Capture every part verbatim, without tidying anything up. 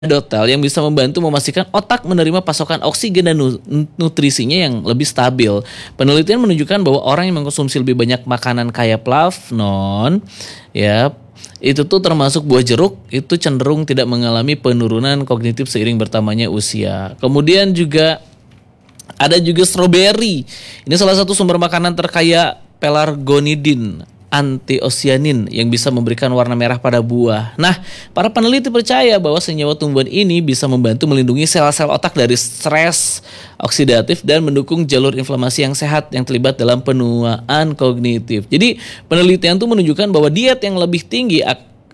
Dotel yang bisa membantu memastikan otak menerima pasokan oksigen dan nu- nutrisinya yang lebih stabil. Penelitian menunjukkan bahwa orang yang mengkonsumsi lebih banyak makanan kaya flavnon, ya, itu tuh termasuk buah jeruk, itu cenderung tidak mengalami penurunan kognitif seiring bertambahnya usia. Kemudian juga ada juga stroberi. Ini salah satu sumber makanan terkaya pelargonidin, antioksianin yang bisa memberikan warna merah pada buah. Nah, para peneliti percaya bahwa senyawa tumbuhan ini bisa membantu melindungi sel-sel otak dari stres oksidatif dan mendukung jalur inflamasi yang sehat yang terlibat dalam penuaan kognitif. Jadi, penelitian itu menunjukkan bahwa diet yang lebih tinggi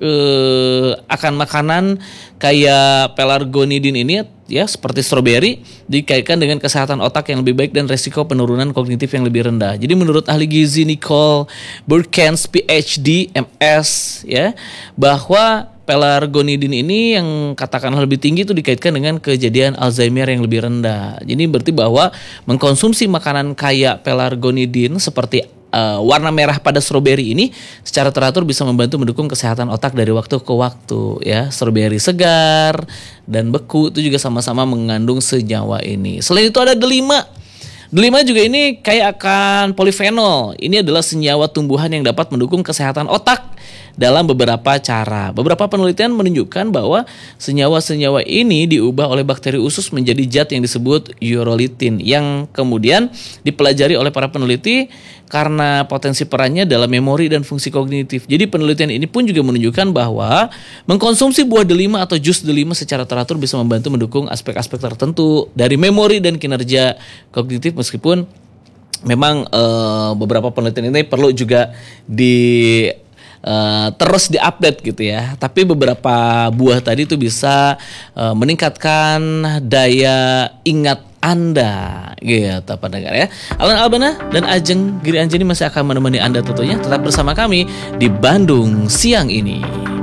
Eh, akan makanan kayak pelargonidin ini ya seperti stroberi dikaitkan dengan kesehatan otak yang lebih baik dan resiko penurunan kognitif yang lebih rendah. Jadi menurut ahli gizi Nicole Burkens P H D M S ya, bahwa pelargonidin ini yang katakanlah lebih tinggi itu dikaitkan dengan kejadian Alzheimer yang lebih rendah. Jadi berarti bahwa mengkonsumsi makanan kaya pelargonidin seperti Uh, warna merah pada stroberi ini secara teratur bisa membantu mendukung kesehatan otak dari waktu ke waktu ya. Stroberi segar dan beku itu juga sama-sama mengandung senyawa ini. Selain itu ada delima. Delima juga ini kaya akan polifenol. Ini adalah senyawa tumbuhan yang dapat mendukung kesehatan otak dalam beberapa cara. Beberapa penelitian menunjukkan bahwa senyawa-senyawa ini diubah oleh bakteri usus menjadi zat yang disebut urolitin yang kemudian dipelajari oleh para peneliti karena potensi perannya dalam memori dan fungsi kognitif. Jadi penelitian ini pun juga menunjukkan bahwa mengkonsumsi buah delima atau jus delima secara teratur bisa membantu mendukung aspek-aspek tertentu dari memori dan kinerja kognitif, meskipun memang uh, beberapa penelitian ini perlu juga di Uh, terus diupdate gitu ya. Tapi beberapa buah tadi itu bisa uh, meningkatkan daya ingat Anda gitu pendengar ya. Alan Albana dan Ajeng Giri Anjani masih akan menemani Anda tentunya. Tetap bersama kami di Bandung Siang ini.